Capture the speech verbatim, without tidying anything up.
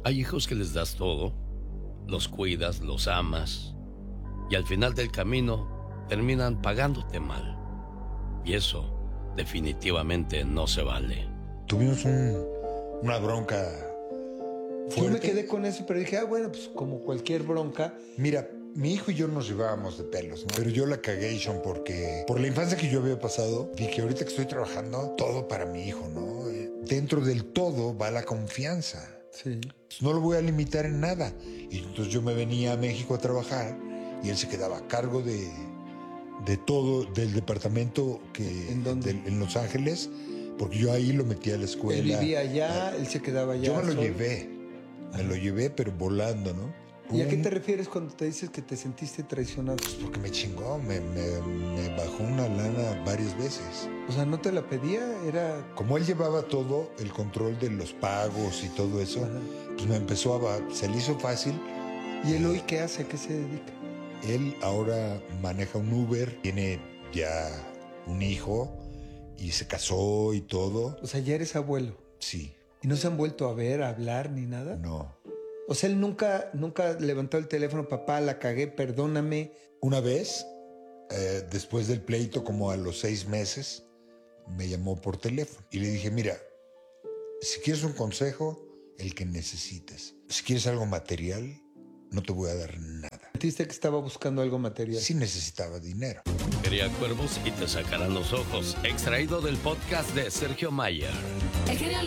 Hay hijos que les das todo, los cuidas, los amas, y al final del camino terminan pagándote mal. Y eso definitivamente no se vale. Tuvimos un, una bronca fuerte. Yo me quedé con eso, pero dije, ah, bueno, pues como cualquier bronca. Mira, mi hijo y yo nos llevábamos de pelos, ¿no? Pero yo la cagué, Sean, porque por la infancia que yo había pasado, dije, ahorita que estoy trabajando, todo para mi hijo, ¿no? Dentro del todo va la confianza. Sí. No lo voy a limitar en nada. Y entonces yo me venía a México a trabajar y él se quedaba a cargo de, de todo, del departamento que ¿En dónde? de, en Los Ángeles, porque yo ahí lo metí a la escuela. Él vivía allá, él se quedaba allá. Yo me lo solo. llevé, me lo llevé, pero volando, ¿no? ¿Y a qué Un- te refieres cuando te dices que te sentiste traicionado? Pues porque me chingó, me, me, me bajó una lana varias veces. O sea, ¿no te la pedía? Era... Como él llevaba todo, el control de los pagos y todo eso, Ajá. pues me empezó a... ba- se le hizo fácil. ¿Y él hoy qué hace? ¿A qué se dedica? Él ahora maneja un Uber, tiene ya un hijo y se casó y todo. O sea, ya eres abuelo. Sí, ¿Y no se han vuelto a ver, a hablar ni nada? no. O sea, él nunca, nunca levantó el teléfono, papá, la cagué, perdóname. Una vez, eh, después del pleito, como a los seis meses, me llamó por teléfono y le dije, mira, si quieres un consejo, el que necesites. Si quieres algo material, no te voy a dar nada. Sentiste que estaba buscando algo material. Sí necesitaba dinero. Cría cuervos y te sacarán los ojos. Extraído del podcast de Sergio Mayer. El genio